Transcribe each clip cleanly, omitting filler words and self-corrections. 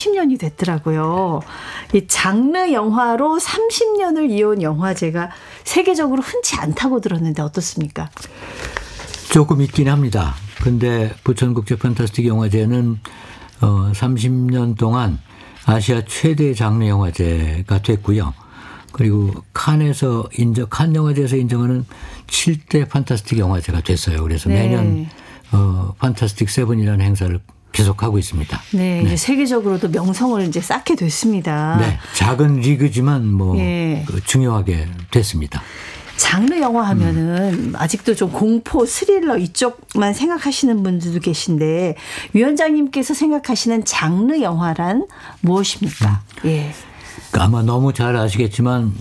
30년이 됐더라고요. 이 장르 영화로 30년을 이어온 영화제가 세계적으로 흔치 않다고 들었는데 어떻습니까? 조금 있긴 합니다. 근데 부천국제 판타스틱 영화제는 30년 동안 아시아 최대 장르 영화제가 됐고요. 그리고 칸 영화제에서 인정하는 7대 판타스틱 영화제가 됐어요. 그래서 네. 매년 판타스틱 세븐이라는 행사를 계속하고 있습니다. 네, 이제 세계적으로도 명성을 이제 쌓게 됐습니다. 네, 작은 리그지만 예. 중요하게 됐습니다. 장르 영화 하면은 아직도 좀 공포, 스릴러 이쪽만 생각하시는 분들도 계신데 위원장님께서 생각하시는 장르 영화란 무엇입니까? 예. 아마 너무 잘 아시겠지만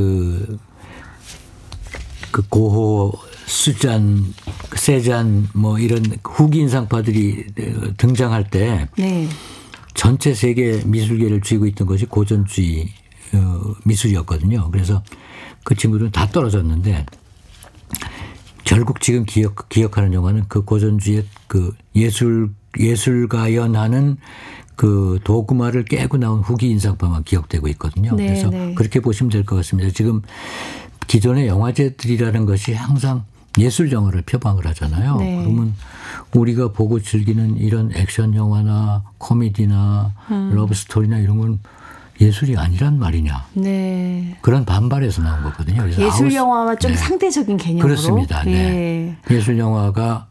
고호, 수잔, 세잔 이런 후기 인상파들이 등장할 때 네. 전체 세계 미술계를 쥐고 있던 것이 고전주의 미술이었거든요. 그래서 그 친구들은 다 떨어졌는데 결국 지금 기억하는 영화는 그 고전주의의 그 예술가연하는 그 도구마를 깨고 나온 후기 인상파만 기억되고 있거든요. 네, 그래서 네. 그렇게 보시면 될 것 같습니다. 지금 기존의 영화제들이라는 것이 항상 예술 영화를 표방을 하잖아요. 네. 그러면 우리가 보고 즐기는 이런 액션 영화나 코미디나 러브 스토리나 이런 건 예술이 아니란 말이냐. 네. 그런 반발에서 나온 거거든요. 그래서 예술 영화와 좀 상대적인 개념으로. 그렇습니다. 네. 예. 예술 영화가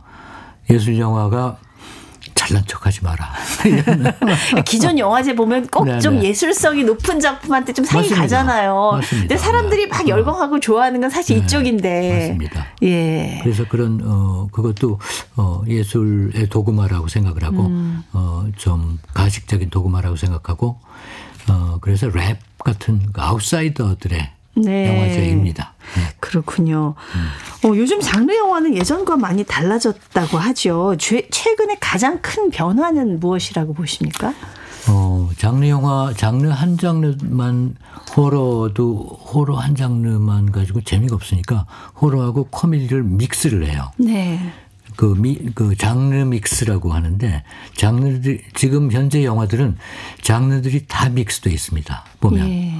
잘난 척하지 마라. 기존 영화제 보면 꼭 좀 네네. 예술성이 높은 작품한테 좀 상이 맞습니다. 가잖아요. 맞습니다. 근데 사람들이 막 열광하고 좋아하는 건 사실 네. 이쪽인데. 맞습니다. 예. 그래서 그런 그것도 예술의 도구마라고 생각을 하고 좀 가식적인 도구마라고 생각하고 그래서 랩 같은 아웃사이더들의 네. 영화제입니다. 네. 그렇군요. 요즘 장르 영화는 예전과 많이 달라졌다고 하죠. 최근에 가장 큰 변화는 무엇이라고 보십니까? 장르 한 장르만 호러 한 장르만 가지고 재미가 없으니까 호러하고 코미디를 믹스를 해요. 네. 그 장르 믹스라고 하는데 지금 현재 영화들은 장르들이 다 믹스되어 있습니다. 보면. 예.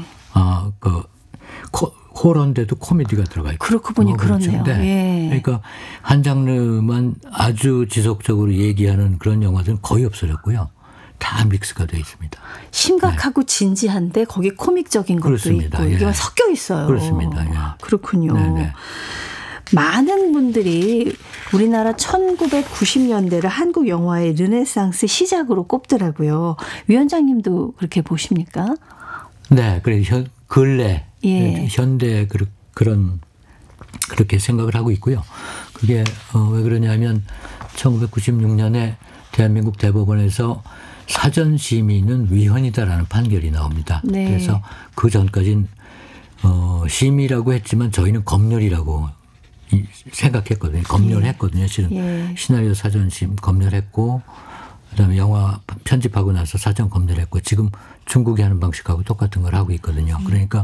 호러인데도 코미디가 들어가 있고. 그렇고 보니 그렇네요. 예. 그러니까 한 장르만 아주 지속적으로 얘기하는 그런 영화들은 거의 없어졌고요. 다 믹스가 되어 있습니다. 심각하고 진지한데 거기 코믹적인 것도 그렇습니다. 있고 이게 예. 섞여 있어요. 그렇습니다. 예. 그렇군요. 네네. 많은 분들이 우리나라 1990년대를 한국 영화의 르네상스 시작으로 꼽더라고요. 위원장님도 그렇게 보십니까? 네, 그래 근래 예. 현대 그렇게 생각을 하고 있고요. 그게 왜 그러냐면 1996년에 대한민국 대법원에서 사전 심의는 위헌이다라는 판결이 나옵니다. 네. 그래서 그 전까지는 심의라고 했지만 저희는 검열이라고 생각했거든요. 검열했거든요. 실은 예. 시나리오 사전심 검열했고 그다음에 영화 편집하고 나서 사전 검열했고 지금 중국이 하는 방식하고 똑같은 걸 하고 있거든요. 그러니까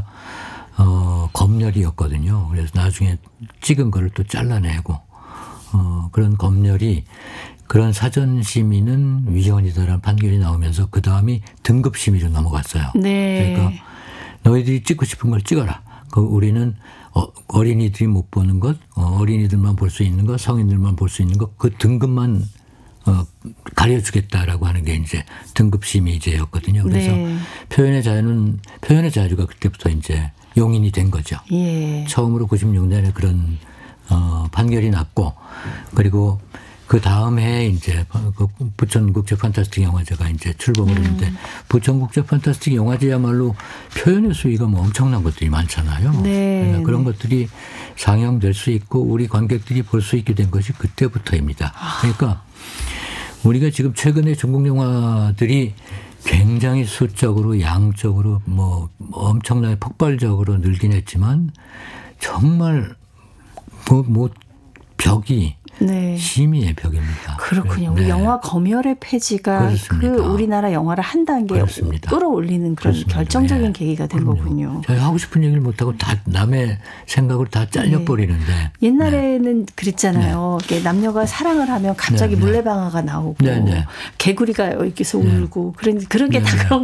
검열이었거든요. 그래서 나중에 찍은 거를 또 잘라내고 그런 검열이 그런 사전 심의는 위헌이다라는 판결이 나오면서 그 다음이 등급 심의로 넘어갔어요. 네. 그러니까 너희들이 찍고 싶은 걸 찍어라. 우리는 어린이들이 못 보는 것, 어린이들만 볼 수 있는 것, 성인들만 볼 수 있는 것, 그 등급만 가려주겠다라고 하는 게 이제 등급심의제였거든요. 그래서 네. 표현의 자유가 그때부터 이제 용인이 된 거죠. 예. 처음으로 96년에 그런 판결이 났고 그리고 그 다음 해에 이제 부천국제 판타스틱 영화제가 이제 출범을 했는데 부천국제 판타스틱 영화제야말로 표현의 수위가 엄청난 것들이 많잖아요. 네. 그러니까 그런 것들이 상영될 수 있고 우리 관객들이 볼 수 있게 된 것이 그때부터입니다. 그러니까 우리가 지금 최근에 중국 영화들이 굉장히 수적으로 양적으로 엄청나게 폭발적으로 늘긴 했지만 정말 벽이 네. 심의의 벽입니다. 그렇군요. 우리 네. 영화 검열의 폐지가 그렇습니다. 그 우리나라 영화를 한 단계 그렇습니다. 끌어올리는 그런 그렇습니다. 결정적인 네. 계기가 된 그럼요. 거군요. 저희 하고 싶은 얘기를 못하고 다 남의 생각으로 다 잘려버리는데. 옛날에는 그랬잖아요. 이렇게 남녀가 사랑을 하면 갑자기 네, 네. 물레방아가 나오고 네, 네. 개구리가 여기서 울고 그런 게 다 그런